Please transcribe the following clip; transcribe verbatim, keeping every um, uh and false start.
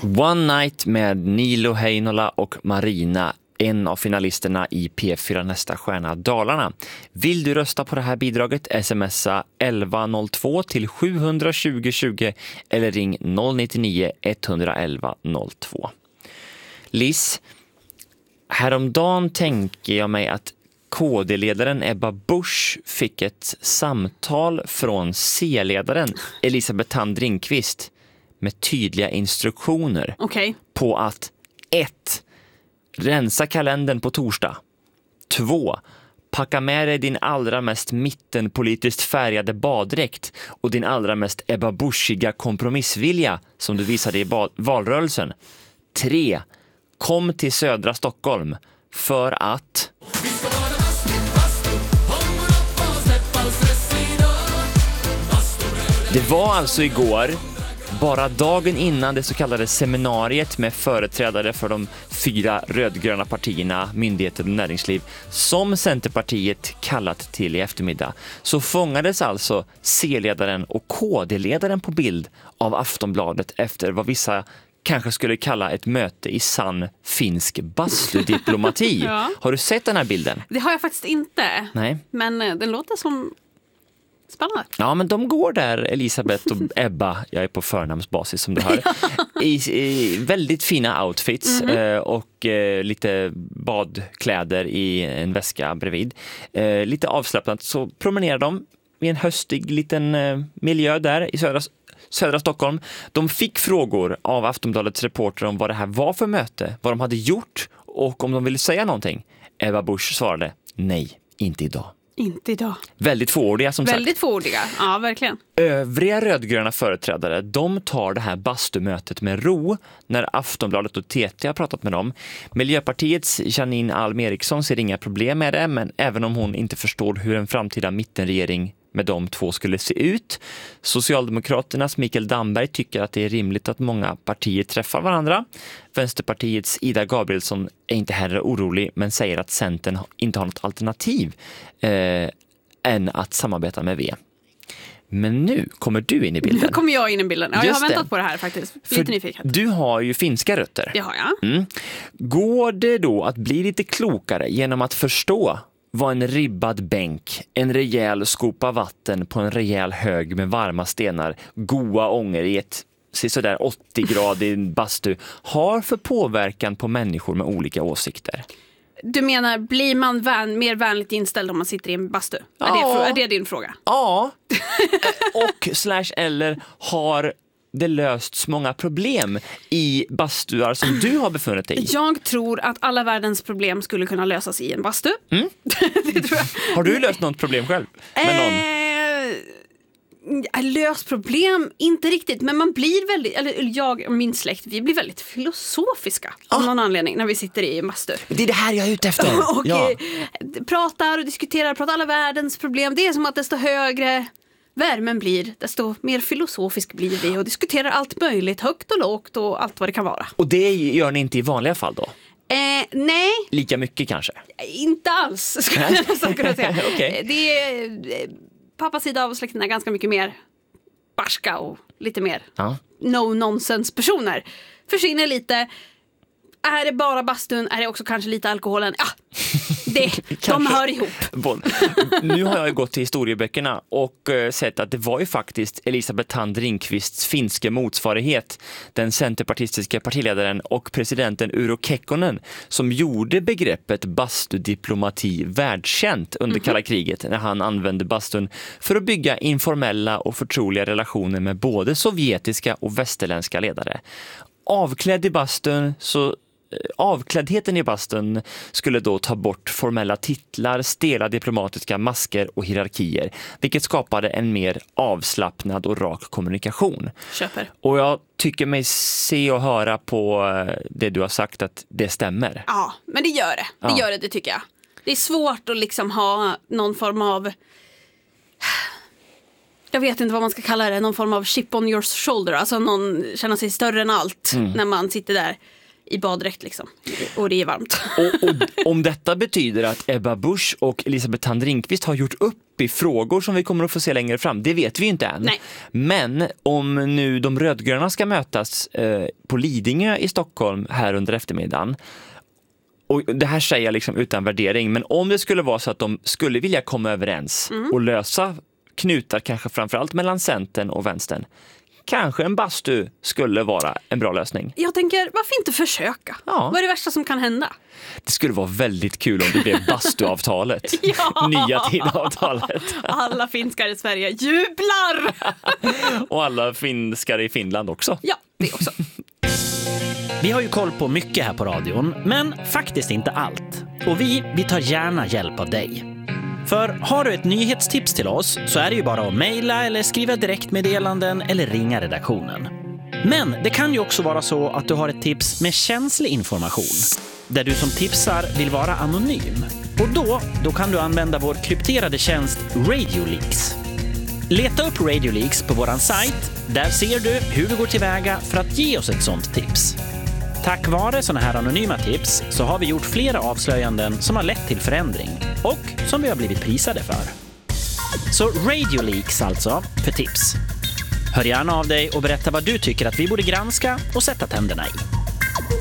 One Night med Nilo Heinola och Marina, en av finalisterna i P fyra Nästa stjärna Dalarna. Vill du rösta på det här bidraget, smsa elva noll två till sju tjugo tjugo eller ring noll nio nio ett ett ett noll två. Liz, häromdagen tänker jag mig att K D-ledaren Ebba Busch fick ett samtal från C-ledaren Elisabeth Thand Ringqvist med tydliga instruktioner okay. på att ett. Rensa kalendern på torsdag. två. Packa med dig din allra mest mittenpolitiskt färgade baddräkt och din allra mest Ebba Buschiga kompromissvilja som du visade i ba- valrörelsen. tre. Kom till södra Stockholm för att... Det var alltså igår, bara dagen innan det så kallade seminariet med företrädare för de fyra rödgröna partierna, myndigheter och näringsliv, som Centerpartiet kallat till i eftermiddag, så fångades alltså C-ledaren och K D-ledaren på bild av Aftonbladet efter vad vissa kanske skulle kalla ett möte i sann finsk bastudiplomati. Ja. Har du sett den här bilden? Det har jag faktiskt inte. Nej. Men den låter som... Spännande. Ja, men de går där, Elisabeth och Ebba, jag är på förnamnsbasis som du hör, i, i väldigt fina outfits mm-hmm. eh, och eh, lite badkläder i en väska bredvid. Eh, lite avslappnat så promenerar de i en höstig liten eh, miljö där i södra, södra Stockholm. De fick frågor av Aftonbladets reporter om vad det här var för möte, vad de hade gjort och om de ville säga någonting. Ebba Busch svarade, nej, inte idag. Inte idag. Väldigt fåordiga som Väldigt sagt. Väldigt fåordiga, ja verkligen. Övriga rödgröna företrädare, de tar det här bastumötet med ro när Aftonbladet och T T har pratat med dem. Miljöpartiets Janine Alm Eriksson ser inga problem med det, men även om hon inte förstår hur en framtida mittenregering med de två skulle se ut. Socialdemokraternas Mikael Damberg tycker att det är rimligt att många partier träffar varandra. Vänsterpartiets Ida Gabrielsson är inte heller orolig men säger att Centern inte har något alternativ eh, än att samarbeta med V. Men nu kommer du in i bilden. Nu kommer jag in i bilden. Ja, jag har Just väntat det. på det här faktiskt. Lite För nyfiken. Du har ju finska rötter. Det har jag. Mm. Går det då att bli lite klokare genom att förstå vad en ribbad bänk, en rejäl skopa vatten på en rejäl hög med varma stenar, goa ånger i ett sådär åttio-gradig bastu har för påverkan på människor med olika åsikter? Du menar, blir man vän, mer vänligt inställd om man sitter i en bastu? Ja. Är, det, är det din fråga? Ja. Och slash eller har det lösts många problem i bastuar som du har befunnit dig i? Jag tror att alla världens problem skulle kunna lösas i en bastu. Mm. Det tror jag. Har du löst något problem själv? Med någon? Eh, löst problem? Inte riktigt, men man blir väldigt, eller jag och min släkt, vi blir väldigt filosofiska ah. av någon anledning när vi sitter i en bastu. Det är det här jag är ute efter. och ja. pratar och diskuterar, pratar alla världens problem. Det är som att desto högre värmen blir, desto mer filosofisk blir vi och diskuterar allt möjligt, högt och lågt och allt vad det kan vara. Och det gör ni inte i vanliga fall då? Eh, nej. Lika mycket kanske? Inte alls, skulle jag nästan kunna säga. Okay. Det är, pappas sida av släkten är ganska mycket mer barska och lite mer ja. no-nonsense personer. Försvinner lite. Är det bara bastun? Är det också kanske lite alkoholen? Ja, det, de hör ihop. Bon. Nu har jag ju gått till historieböckerna och uh, sett att det var ju faktiskt Elisabeth Thand Ringqvists finska motsvarighet, den centerpartistiska partiledaren och presidenten Urho Kekkonen, som gjorde begreppet bastudiplomati världskänt under mm-hmm. kalla kriget när han använde bastun för att bygga informella och förtroliga relationer med både sovjetiska och västerländska ledare. Avklädd i bastun så Avkläddheten i bastun skulle då ta bort formella titlar, stela diplomatiska masker och hierarkier, vilket skapade en mer avslappnad och rak kommunikation. Köper. Och jag tycker mig se och höra på det du har sagt att det stämmer. Ja, men det gör det. Det ja. gör det, det tycker jag. Det är svårt att liksom ha någon form av... Jag vet inte vad man ska kalla det, någon form av chip on your shoulder, alltså någon känner sig större än allt mm. när man sitter där i baddräkt liksom. Och det är varmt. Och, och om detta betyder att Ebba Busch och Elisabeth Thand Ringqvist har gjort upp upp i frågor som vi kommer att få se längre fram. Det vet vi inte än. Nej. Men om nu de rödgröna ska mötas eh, på Lidingö i Stockholm här under eftermiddagen, och det här säger jag liksom utan värdering, men om det skulle vara så att de skulle vilja komma överens mm. och lösa knutar kanske framförallt mellan Centern och Vänstern, kanske en bastu skulle vara en bra lösning. Jag tänker, varför inte försöka? Ja. Vad är det värsta som kan hända? Det skulle vara väldigt kul om det blev bastuavtalet. Ja! Nya tidavtalet. Alla finskar i Sverige jublar! Och alla finskar i Finland också. Ja, det också. Vi har ju koll på mycket här på radion, men faktiskt inte allt. Och vi, vi tar gärna hjälp av dig. För har du ett nyhetstips till oss så är det ju bara att mejla eller skriva direktmeddelanden eller ringa redaktionen. Men det kan ju också vara så att du har ett tips med känslig information, där du som tipsar vill vara anonym. Och då, då kan du använda vår krypterade tjänst RadioLeaks. Leta upp RadioLeaks på våran sajt. Där ser du hur du går tillväga för att ge oss ett sånt tips. Tack vare såna här anonyma tips så har vi gjort flera avslöjanden som har lett till förändring och som vi har blivit prisade för. Så RadioLeaks alltså för tips. Hör gärna av dig och berätta vad du tycker att vi borde granska och sätta tänderna i.